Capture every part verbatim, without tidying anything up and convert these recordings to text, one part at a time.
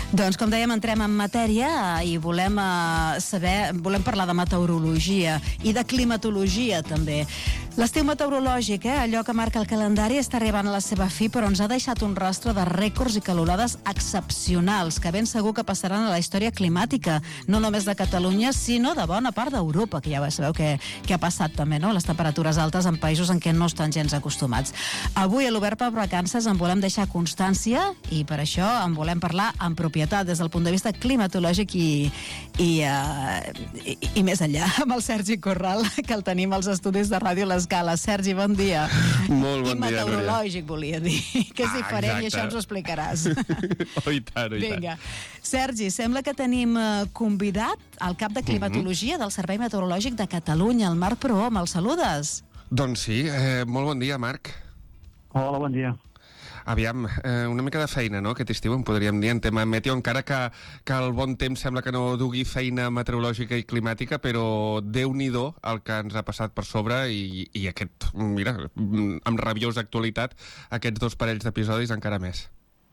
Doncs, com dèiem, entrem en matèria i volem eh, saber, volem parlar de meteorologia i de climatologia, també. L'estiu meteorològic, eh, allò que marca el calendari, està arribant a la seva fi, però ens ha deixat un rastre de rècords i calorades excepcionals, que ben segur que passaran a la història climàtica, no només de Catalunya, sinó de bona part d'Europa, que ja sabeu que, que ha passat també, no?, les temperatures altes en països en què no estan gens acostumats. Avui, a l'Obert per Vacances, en volem deixar constància i per això en volem parlar en propietat des del punt de vista climatològic i, i, uh, i, i més enllà, amb el Sergi Corral, que el tenim als estudis de Ràdio L'Escala. Sergi, bon dia. Molt bon I dia, meteorològic, Núria. volia dir, que és ah, diferent exacte. I això ens ho explicaràs. oh, i tant, oh, i Vinga. tant. Sergi, sembla que tenim uh, convidat al cap de climatologia mm-hmm. del Servei Meteorològic de Catalunya, el Marc Prohom. El saludes? Doncs sí, eh, molt bon dia, Marc. Hola, bon dia. Aviam, eh, una mica de feina, no?, aquest estiu en podríem dir en tema meteo, encara que, que el bon temps sembla que no dugui feina meteorològica i climàtica, però Déu-n'hi-do el que ens ha passat per sobre i, i aquest, mira, amb rabiosa actualitat, aquests dos parells d'episodis encara més.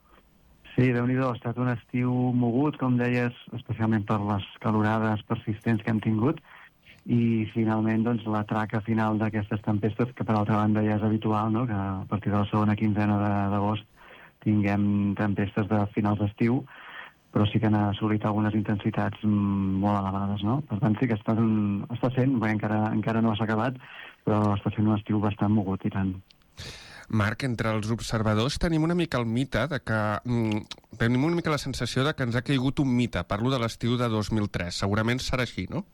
Sí, Déu-n'hi-do, ha estat un estiu mogut, com deies, especialment per les calorades persistents que hem tingut, i finalment doncs, la traca final d'aquestes tempestes, que per altra banda ja és habitual, no?, que a partir de la segona quinzena d'agost tinguem tempestes de finals d'estiu, però sí que han assolit algunes intensitats molt elevades, no? Per tant, sí que està, un, està sent, bé, encara, encara no s'ha acabat, però està sent un estiu bastant mogut i tant. Marc, entre els observadors tenim una mica el mite de que... Mm, tenim una mica la sensació de que ens ha caigut un mite. Parlo de l'estiu de dos mil tres. Segurament serà així, no?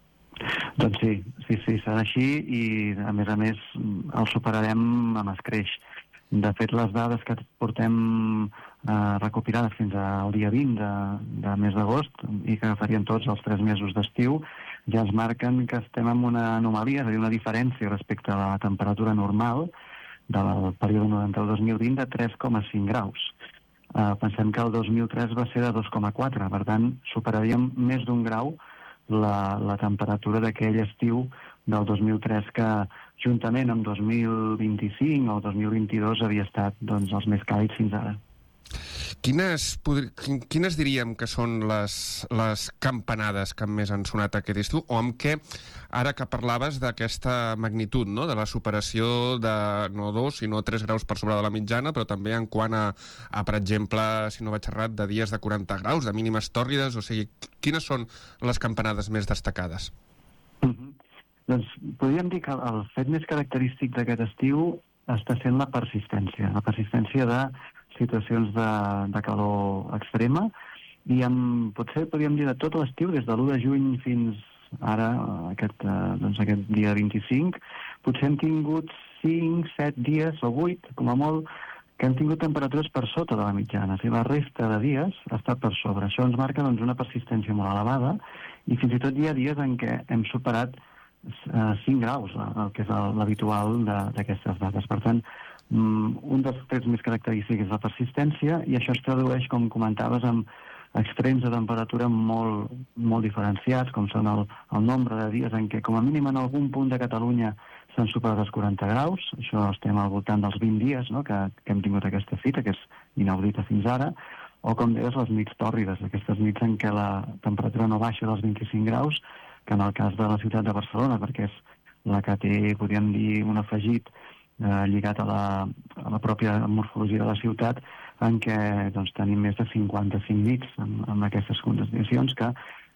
Doncs sí, sí, sí, serà així i, a més a més, el superarem amb escreix. De fet, les dades que portem eh, recopilades fins al dia vint de, de mes d'agost i que farien tots els tres mesos d'estiu ja ens marquen que estem en una anomalia, és a dir, una diferència respecte a la temperatura normal del període noranta-u dos mil vint de tres coma cinc graus. Eh, pensem que el dos mil tres va ser de dos coma quatre, per tant, superaríem més d'un grau La, la temperatura d'aquell estiu del dos mil tres que juntament amb dos mil vint-i-cinc o dos mil vint-i-dos havia estat doncs, els més càlids fins ara. Quines, quines diríem que són les, les campanades que més han sonat aquest estiu, o amb què, ara que parlaves d'aquesta magnitud, no?, de la superació de no dos, sinó tres graus per sobre de la mitjana, però també en quant a, a per exemple, si no vaig errat, de dies de quaranta graus, de mínimes tòrrides, o sigui, quines són les campanades més destacades? Mm-hmm. Doncs podríem dir que el fet més característic d'aquest estiu està sent la persistència, la persistència de situacions de, de calor extrema i amb, potser podríem dir de tot l'estiu, des de l'u de juny fins ara, aquest, eh, doncs aquest dia vint-i-cinc, potser hem tingut cinc, set dies o vuit, com a molt, que hem tingut temperatures per sota de la mitjana. O sigui, la resta de dies ha estat per sobre. Això ens marca doncs, una persistència molt elevada i fins i tot hi ha dies en què hem superat eh, cinc graus, el que és l'habitual d'aquestes dates. Per tant, un dels trets més característics és la persistència i això es tradueix, com comentaves, amb extrems de temperatura molt, molt diferenciats, com són el, el nombre de dies en què com a mínim en algun punt de Catalunya s'han superat els quaranta graus, això estem al voltant dels vint dies, no?, que, que hem tingut aquesta fita, que és inaudita fins ara, o com deies, les nits tòrrides, aquestes nits en què la temperatura no baixa dels vint-i-cinc graus, que en el cas de la ciutat de Barcelona, perquè és la que té, podríem dir, un afegit Eh, lligat a la, a la pròpia morfologia de la ciutat, en què doncs, tenim més de cinquanta-cinc nits amb, amb aquestes condicions que